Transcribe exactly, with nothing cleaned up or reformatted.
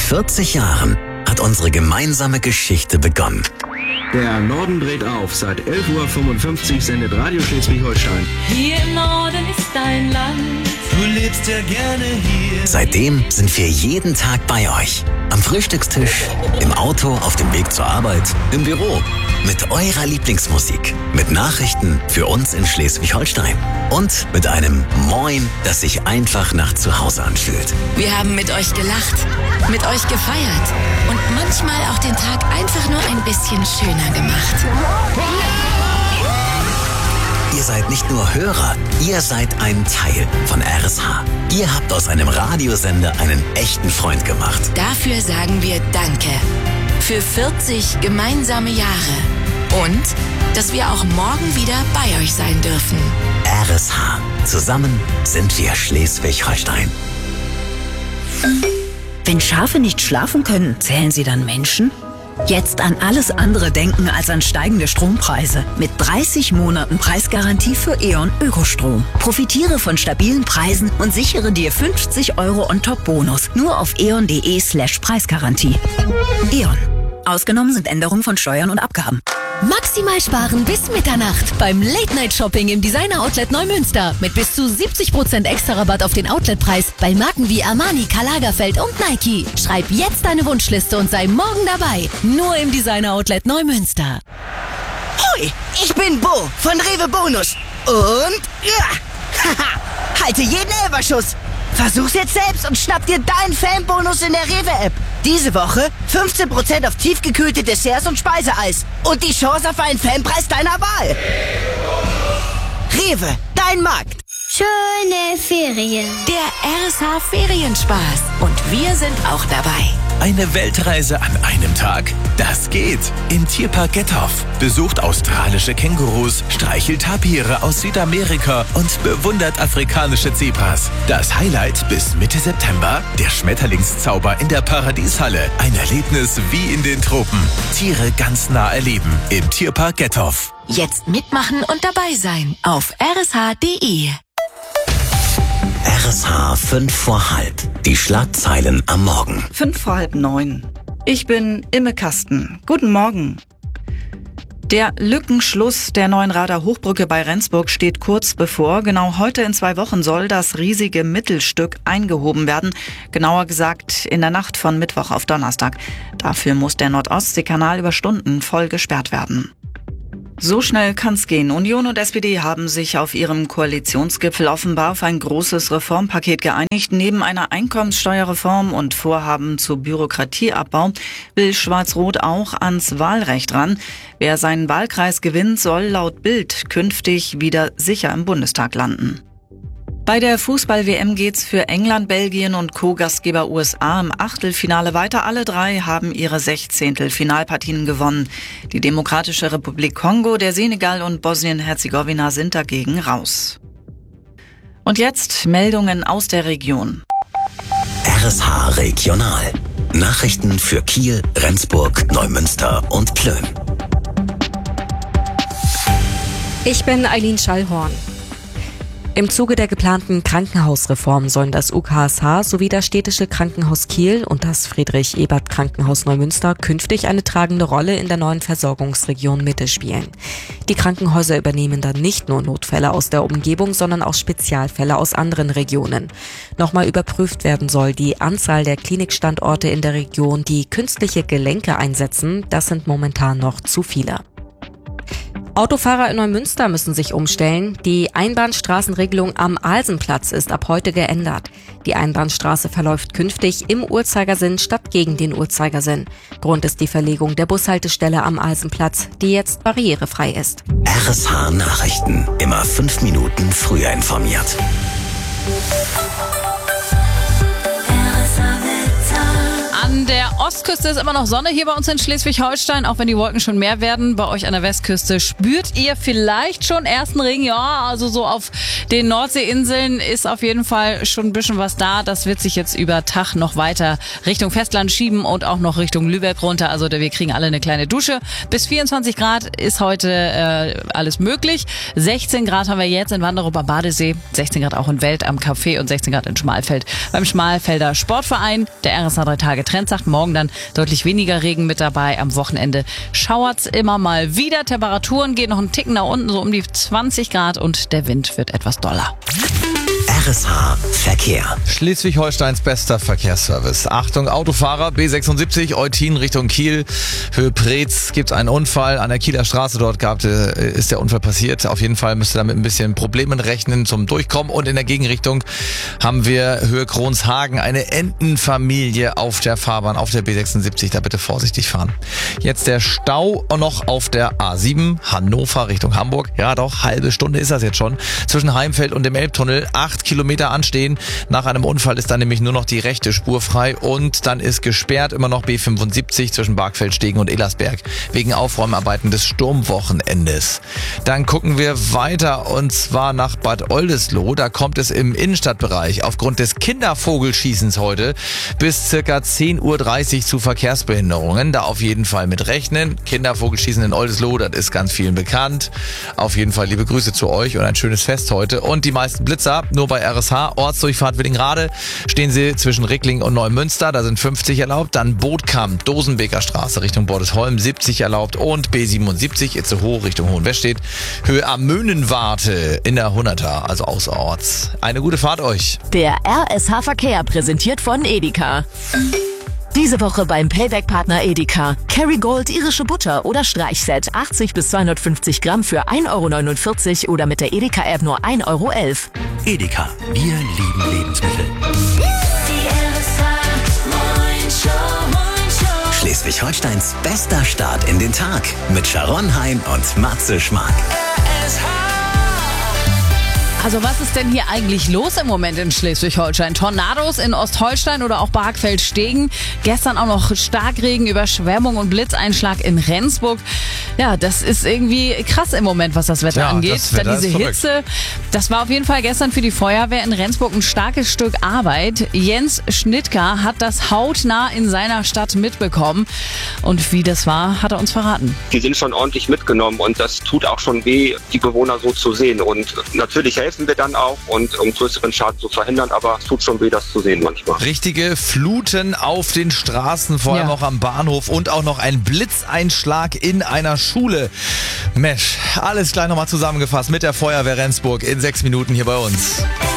vierzig Jahren hat unsere gemeinsame Geschichte begonnen. Der Norden dreht auf. Seit elf Uhr fünfundfünfzig sendet Radio Schleswig-Holstein. Hier im Norden ist dein Land. Du lebst ja gerne hier. Seitdem sind wir jeden Tag bei euch. Am Frühstückstisch, im Auto, auf dem Weg zur Arbeit, im Büro. Mit eurer Lieblingsmusik. Mit Nachrichten für uns in Schleswig-Holstein. Und mit einem Moin, das sich einfach nach Zuhause anfühlt. Wir haben mit euch gelacht, mit euch gefeiert und manchmal auch den Tag einfach nur ein bisschen schöner gemacht. Ihr seid nicht nur Hörer, ihr seid ein Teil von R S H. Ihr habt aus einem Radiosender einen echten Freund gemacht. Dafür sagen wir Danke. Für vierzig gemeinsame Jahre. Und, dass wir auch morgen wieder bei euch sein dürfen. R S H. Zusammen sind wir Schleswig-Holstein. Wenn Schafe nicht schlafen können, zählen sie dann Menschen? Jetzt an alles andere denken als an steigende Strompreise. Mit dreißig Monaten Preisgarantie für E.ON Ökostrom. Profitiere von stabilen Preisen und sichere dir fünfzig Euro On-Top-Bonus. Nur auf eon.de slash Preisgarantie. E.ON. Ausgenommen sind Änderungen von Steuern und Abgaben. Maximal sparen bis Mitternacht beim Late-Night-Shopping im Designer-Outlet Neumünster. Mit bis zu siebzig Prozent extra Rabatt auf den Outletpreis bei Marken wie Armani, Karl Lagerfeld und Nike. Schreib jetzt deine Wunschliste und sei morgen dabei. Nur im Designer-Outlet Neumünster. Hoi, ich bin Bo von Rewe Bonus. Und ja, haha, halte jeden Elberschuss. Versuch's jetzt selbst und schnapp dir deinen Fanbonus in der Rewe-App. Diese Woche fünfzehn Prozent auf tiefgekühlte Desserts und Speiseeis. Und die Chance auf einen Fanpreis deiner Wahl. Rewe, dein Markt. Schöne Ferien. Der R S H Ferienspaß. Und wir sind auch dabei. Eine Weltreise an einem Tag? Das geht. Im Tierpark Gethoff. Besucht australische Kängurus, streichelt Tapire aus Südamerika und bewundert afrikanische Zebras. Das Highlight bis Mitte September? Der Schmetterlingszauber in der Paradieshalle. Ein Erlebnis wie in den Tropen. Tiere ganz nah erleben. Im Tierpark Gethoff. Jetzt mitmachen und dabei sein. Auf r s h punkt d e. R S H fünf vor halb. Die Schlagzeilen am Morgen. Fünf vor halb neun. Ich bin Imme Kasten. Guten Morgen. Der Lückenschluss der neuen Rader Hochbrücke bei Rendsburg steht kurz bevor. Genau heute in zwei Wochen soll das riesige Mittelstück eingehoben werden. Genauer gesagt in der Nacht von Mittwoch auf Donnerstag. Dafür muss der Nordostseekanal über Stunden voll gesperrt werden. So schnell kann's gehen. Union und S P D haben sich auf ihrem Koalitionsgipfel offenbar auf ein großes Reformpaket geeinigt. Neben einer Einkommenssteuerreform und Vorhaben zu Bürokratieabbau will Schwarz-Rot auch ans Wahlrecht ran. Wer seinen Wahlkreis gewinnt, soll laut Bild künftig wieder sicher im Bundestag landen. Bei der Fußball-W M geht's für England, Belgien und Co-Gastgeber U S A im Achtelfinale weiter. Alle drei haben ihre Sechzehntel-Finalpartien gewonnen. Die Demokratische Republik Kongo, der Senegal und Bosnien-Herzegowina sind dagegen raus. Und jetzt Meldungen aus der Region. R S H Regional. Nachrichten für Kiel, Rendsburg, Neumünster und Plön. Ich bin Eileen Schallhorn. Im Zuge der geplanten Krankenhausreform sollen das U K S H sowie das Städtische Krankenhaus Kiel und das Friedrich-Ebert-Krankenhaus Neumünster künftig eine tragende Rolle in der neuen Versorgungsregion Mitte spielen. Die Krankenhäuser übernehmen dann nicht nur Notfälle aus der Umgebung, sondern auch Spezialfälle aus anderen Regionen. Nochmal überprüft werden soll die Anzahl der Klinikstandorte in der Region, die künstliche Gelenke einsetzen. Das sind momentan noch zu viele. Autofahrer in Neumünster müssen sich umstellen. Die Einbahnstraßenregelung am Alsenplatz ist ab heute geändert. Die Einbahnstraße verläuft künftig im Uhrzeigersinn statt gegen den Uhrzeigersinn. Grund ist die Verlegung der Bushaltestelle am Alsenplatz, die jetzt barrierefrei ist. R S H Nachrichten. Immer fünf Minuten früher informiert. An der Ostküste ist immer noch Sonne hier bei uns in Schleswig-Holstein, auch wenn die Wolken schon mehr werden. Bei euch an der Westküste spürt ihr vielleicht schon ersten Regen. Ja, also so auf den Nordseeinseln ist auf jeden Fall schon ein bisschen was da. Das wird sich jetzt über Tag noch weiter Richtung Festland schieben und auch noch Richtung Lübeck runter. Also wir kriegen alle eine kleine Dusche. Bis vierundzwanzig Grad ist heute äh, alles möglich. sechzehn Grad haben wir jetzt in Wanderup am Badesee, sechzehn Grad auch in Welt am Café und sechzehn Grad in Schmalfeld beim Schmalfelder Sportverein. Der R S H drei Tage Trend sagt, morgen dann deutlich weniger Regen mit dabei. Am Wochenende schauert's immer mal wieder. Temperaturen gehen noch einen Ticken nach unten, so um die zwanzig Grad und der Wind wird etwas doller. R S H Verkehr. Schleswig-Holsteins bester Verkehrsservice. Achtung, Autofahrer, B sechsundsiebzig, Eutin Richtung Kiel. Höhe Preetz gibt's einen Unfall. An der Kieler Straße dort gab, ist der Unfall passiert. Auf jeden Fall müsst ihr damit ein bisschen Problemen rechnen zum Durchkommen. Und in der Gegenrichtung haben wir Höhe Kronshagen eine Entenfamilie auf der Fahrbahn, auf der B sechsundsiebzig. Da bitte vorsichtig fahren. Jetzt der Stau noch auf der A sieben, Hannover Richtung Hamburg. Ja doch, halbe Stunde ist das jetzt schon. Zwischen Heimfeld und dem Elbtunnel. Acht Kilometer anstehen. Nach einem Unfall ist dann nämlich nur noch die rechte Spur frei und dann ist gesperrt immer noch B fünfundsiebzig zwischen Bargfeldstegen und Ellersberg wegen Aufräumarbeiten des Sturmwochenendes. Dann gucken wir weiter und zwar nach Bad Oldesloe. Da kommt es im Innenstadtbereich aufgrund des Kindervogelschießens heute bis circa zehn Uhr dreißig zu Verkehrsbehinderungen. Da auf jeden Fall mit rechnen. Kindervogelschießen in Oldesloe, das ist ganz vielen bekannt. Auf jeden Fall liebe Grüße zu euch und ein schönes Fest heute. Und die meisten Blitzer nur bei R S H, Ortsdurchfahrt Willingrade, stehen sie zwischen Rickling und Neumünster, da sind fünfzig erlaubt, dann Bootkamp, Dosenbeker Straße Richtung Bordesholm, siebzig erlaubt und B siebenundsiebzig, Itzehoe Richtung Hohenwestedt, Höhe am Möhnenwarte in der hunderter, also außerorts. Eine gute Fahrt euch. Der R S H Verkehr präsentiert von Edeka. Diese Woche beim Payback-Partner Edeka. Kerrygold irische Butter oder Streichset achtzig bis zweihundertfünfzig Gramm für ein Euro neunundvierzig oder mit der Edeka-App nur ein Euro elf. Edeka, wir lieben Lebensmittel. Schleswig-Holsteins bester Start in den Tag mit Sharon Hein und Matze Schmark. Also was ist denn hier eigentlich los im Moment in Schleswig-Holstein? Tornados in Ostholstein oder auch Bargfeldstegen. Gestern auch noch Starkregen, Überschwemmung und Blitzeinschlag in Rendsburg. Ja, das ist irgendwie krass im Moment, was das Wetter ja, angeht. Das Wetter Dann diese ist Hitze. Das war auf jeden Fall gestern für die Feuerwehr in Rendsburg ein starkes Stück Arbeit. Jens Schnittker hat das hautnah in seiner Stadt mitbekommen. Und wie das war, hat er uns verraten. Die sind schon ordentlich mitgenommen und das tut auch schon weh, die Bewohner so zu sehen. Und natürlich helfen wir dann auch, und um größeren Schaden zu verhindern, aber es tut schon weh, das zu sehen manchmal. Richtige Fluten auf den Straßen, vor allem ja. auch am Bahnhof und auch noch ein Blitzeinschlag in einer Schule. Mensch, alles gleich nochmal zusammengefasst mit der Feuerwehr Rendsburg in sechs Minuten hier bei uns.